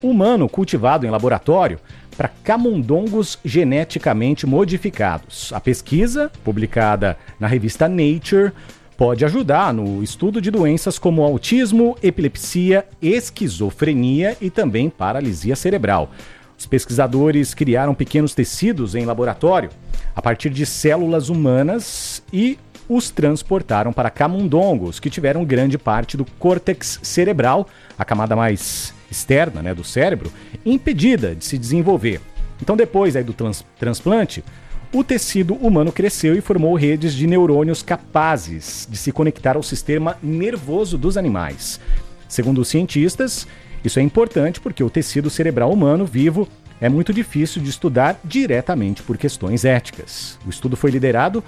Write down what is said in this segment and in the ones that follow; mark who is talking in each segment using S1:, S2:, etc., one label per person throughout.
S1: humano cultivado em laboratório para camundongos geneticamente modificados. A pesquisa, publicada na revista Nature, pode ajudar no estudo de doenças como autismo, epilepsia, esquizofrenia e também paralisia cerebral. Os pesquisadores criaram pequenos tecidos em laboratório a partir de células humanas e os transportaram para camundongos, que tiveram grande parte do córtex cerebral, a camada mais externa, do cérebro, impedida de se desenvolver. Então, depois do transplante, o tecido humano cresceu e formou redes de neurônios capazes de se conectar ao sistema nervoso dos animais. Segundo os cientistas, isso é importante porque o tecido cerebral humano vivo é muito difícil de estudar diretamente por questões éticas. O estudo foi liderado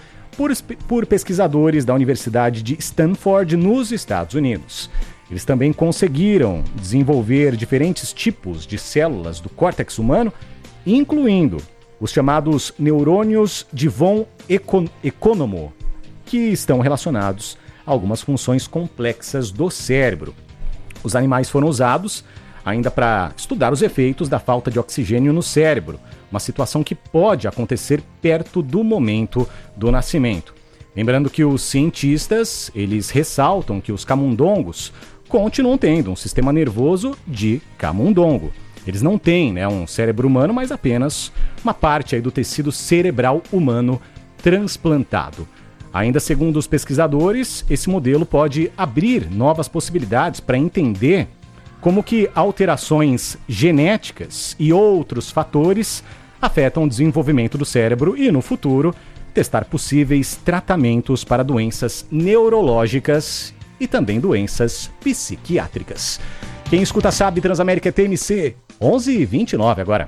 S1: por pesquisadores da Universidade de Stanford, nos Estados Unidos. Eles também conseguiram desenvolver diferentes tipos de células do córtex humano, incluindo os chamados neurônios de von Economo, que estão relacionados a algumas funções complexas do cérebro. Os animais foram usados ainda para estudar os efeitos da falta de oxigênio no cérebro, uma situação que pode acontecer perto do momento do nascimento. Lembrando que os cientistas, eles ressaltam que os camundongos continuam tendo um sistema nervoso de camundongo. Eles não têm um cérebro humano, mas apenas uma parte do tecido cerebral humano transplantado. Ainda segundo os pesquisadores, esse modelo pode abrir novas possibilidades para entender como que alterações genéticas e outros fatores afetam o desenvolvimento do cérebro e, no futuro, testar possíveis tratamentos para doenças neurológicas e também doenças psiquiátricas. Quem escuta sabe, Transamérica TMC, 11h29 agora.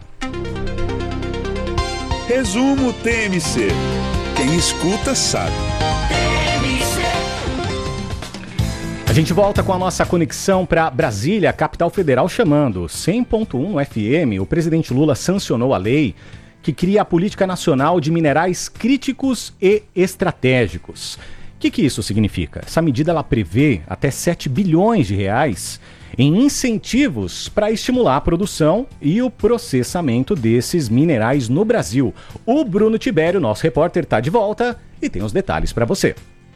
S2: Resumo TMC. Quem escuta sabe.
S1: A gente volta com a nossa conexão para Brasília, capital federal, chamando 100.1 FM. O presidente Lula sancionou a lei que cria a Política Nacional de Minerais Críticos e Estratégicos. O que isso significa? Essa medida ela prevê até 7 bilhões de reais em incentivos para estimular a produção e o processamento desses minerais no Brasil. O Bruno Tibério, nosso repórter, está de volta e tem os detalhes para você.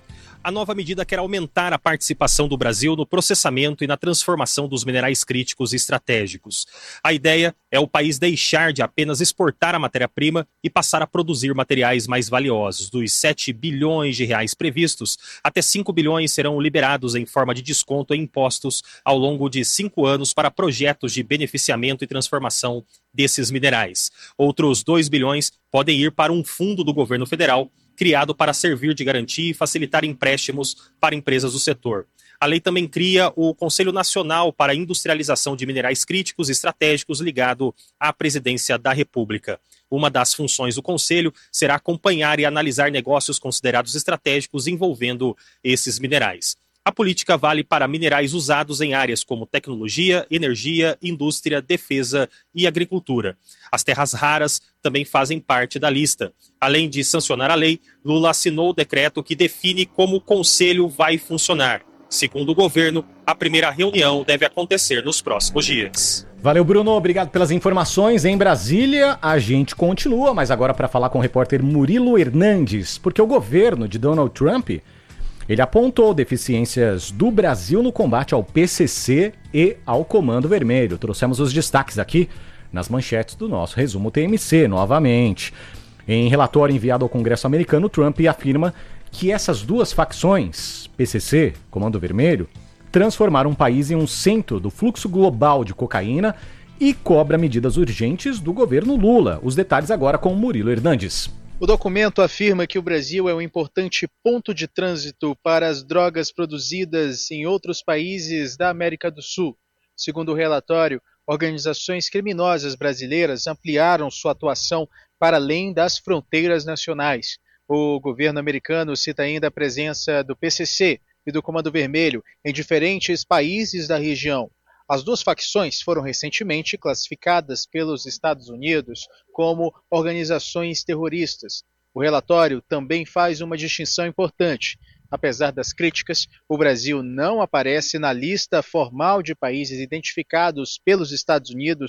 S3: A nova medida quer aumentar a participação do Brasil no processamento e na transformação dos minerais críticos e estratégicos. A ideia é o país deixar de apenas exportar a matéria-prima e passar a produzir materiais mais valiosos. Dos 7 bilhões de reais previstos, até 5 bilhões serão liberados em forma de desconto em impostos ao longo de 5 anos para projetos de beneficiamento e transformação desses minerais. Outros 2 bilhões podem ir para um fundo do governo federal criado para servir de garantia e facilitar empréstimos para empresas do setor. A lei também cria o Conselho Nacional para a Industrialização de Minerais Críticos e Estratégicos ligado à Presidência da República. Uma das funções do Conselho será acompanhar e analisar negócios considerados estratégicos envolvendo esses minerais. A política vale para minerais usados em áreas como tecnologia, energia, indústria, defesa e agricultura. As terras raras também fazem parte da lista. Além de sancionar a lei, Lula assinou o decreto que define como o Conselho vai funcionar. Segundo o governo, a primeira reunião deve acontecer nos próximos dias.
S1: Valeu, Bruno. Obrigado pelas informações. Em Brasília, a gente continua, mas agora para falar com o repórter Murilo Hernandes, porque o governo de Donald Trump ele apontou deficiências do Brasil no combate ao PCC e ao Comando Vermelho. Trouxemos os destaques aqui nas manchetes do nosso resumo TMC, novamente. Em relatório enviado ao Congresso americano, Trump afirma que essas duas facções, PCC, Comando Vermelho, transformaram o país em um centro do fluxo global de cocaína e cobra medidas urgentes do governo Lula. Os detalhes agora com o Murilo Hernandes.
S4: O documento afirma que o Brasil é um importante ponto de trânsito para as drogas produzidas em outros países da América do Sul. Segundo o relatório, organizações criminosas brasileiras ampliaram sua atuação para além das fronteiras nacionais. O governo americano cita ainda a presença do PCC e do Comando Vermelho em diferentes países da região. As duas facções foram recentemente classificadas pelos Estados Unidos como organizações terroristas. O relatório também faz uma distinção importante. Apesar das críticas, o Brasil não aparece na lista formal de países identificados pelos Estados Unidos